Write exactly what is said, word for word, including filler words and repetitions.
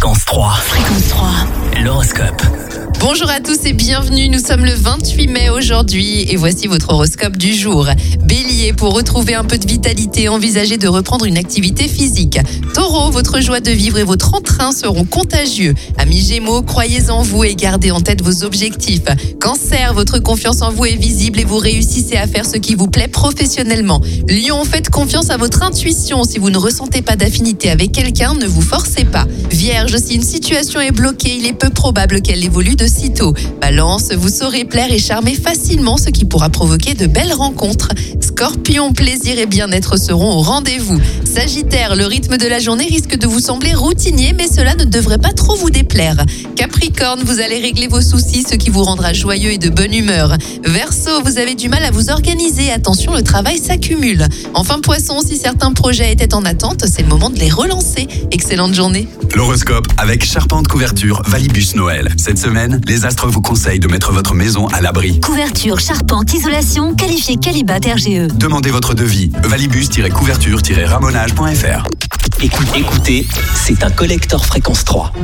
Fréquence trois. Fréquence trois. L'horoscope. Bonjour à tous et bienvenue, nous sommes le vingt-huit mai aujourd'hui et voici votre horoscope du jour. Bélier, pour retrouver un peu de vitalité, envisagez de reprendre une activité physique. Taureau, votre joie de vivre et votre entrain seront contagieux. Amis Gémeaux, croyez en vous et gardez en tête vos objectifs. Cancer, votre confiance en vous est visible et vous réussissez à faire ce qui vous plaît professionnellement. Lion, faites confiance à votre intuition. Si vous ne ressentez pas d'affinité avec quelqu'un, ne vous forcez pas. Vierge, si une situation est bloquée, il est peu probable qu'elle évolue de sitôt. Balance, vous saurez plaire et charmer facilement, ce qui pourra provoquer de belles rencontres. Scorpion, plaisir et bien-être seront au rendez-vous. Sagittaire, le rythme de la journée risque de vous sembler routinier, mais cela ne devrait pas trop vous déplaire. Capricorne, vous allez régler vos soucis, ce qui vous rendra joyeux et de bonne humeur. Verseau, vous avez du mal à vous organiser, attention, le travail s'accumule. Enfin Poisson, si certains projets étaient en attente, c'est le moment de les relancer. Excellente journée. L'horoscope avec Charpente Couverture Valibus Noël. Cette semaine, les astres vous conseillent de mettre votre maison à l'abri. Couverture, charpente, isolation, qualifié Qualibat R G E. Demandez votre devis. valibus-couverture-ramonage point f r. Écoutez, écoutez, c'est un collector Fréquence trois.